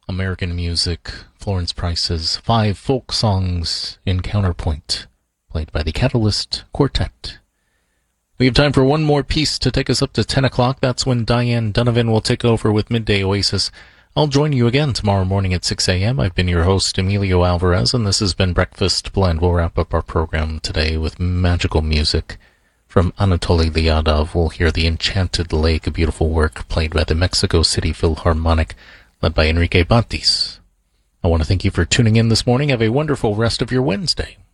American music, Florence Price's 5 folk songs in counterpoint, played by the Catalyst Quartet. We have time for one more piece to take us up to 10 o'clock. That's when Diane Donovan will take over with Midday Oasis. I'll join you again tomorrow morning at 6 a.m. I've been your host, Emilio Alvarez, and this has been Breakfast Blend. We'll wrap up our program today with magical music. From Anatoly Lyadov, we'll hear The Enchanted Lake, a beautiful work played by the Mexico City Philharmonic, led by Enrique Bantis. I want to thank you for tuning in this morning. Have a wonderful rest of your Wednesday.